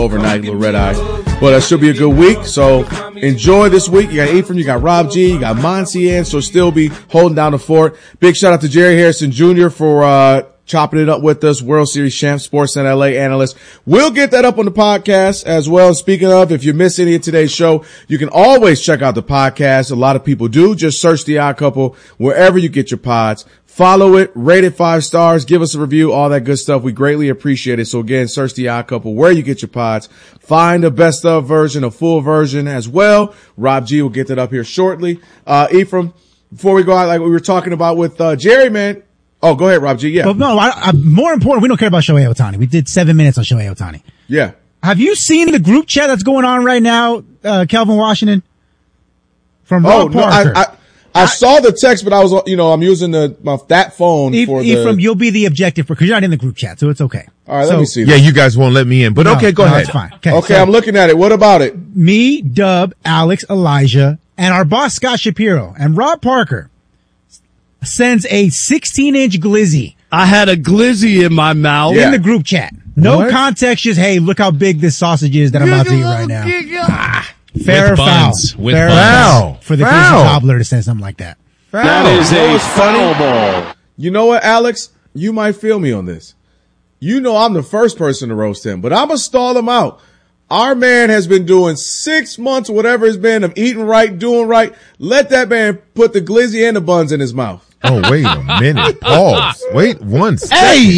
overnight, little red eye. But it should be a good week. So enjoy this week. You got Ephraim, you got Rob G, you got Monsian, so still be holding down the fort. Big shout out to Jerry Harrison Jr. for chopping it up with us, World Series champ, Sportsnet LA analyst. We'll get that up on the podcast as well. Speaking of, if you miss any of today's show, you can always check out the podcast. A lot of people do. Just search The Odd Couple wherever you get your pods. Follow it, rate it 5 stars, give us a review, all that good stuff. We greatly appreciate it. So again, search The Odd Couple where you get your pods. Find a best of version, a full version as well. Rob G will get that up here shortly. Ephraim, before we go out, like we were talking about with Jerry, man. Oh, go ahead, Rob G. Yeah. Well, no, more important, we don't care about Shohei Ohtani. We did 7 minutes on Shohei Ohtani. Yeah. Have you seen the group chat that's going on right now, Kelvin Washington? From Rob Parker. No, I saw the text, but I was, I'm using that phone for Ephraim, you'll be the objective because you're not in the group chat, so it's okay. All right, let me see. Yeah, you guys won't let me in, but okay, go ahead. It's fine. Okay, so, I'm looking at it. What about it? Me, Dub, Alex, Elijah, and our boss Scott Shapiro and Rob Parker sends a 16-inch glizzy. I had a glizzy in my mouth. In the group chat. No context, just, hey, look how big this sausage is that I'm about to eat right now. Fair or foul? Fair or foul for the Christian cobbler to say something like that. That is a foul ball. You know what, Alex? You might feel me on this. You know I'm the first person to roast him, but I'm going to stall him out. Our man has been doing 6 months, whatever it's been, of eating right, doing right. Let that man put the glizzy and the buns in his mouth. Oh, wait a minute. Pause. Wait one second. Hey!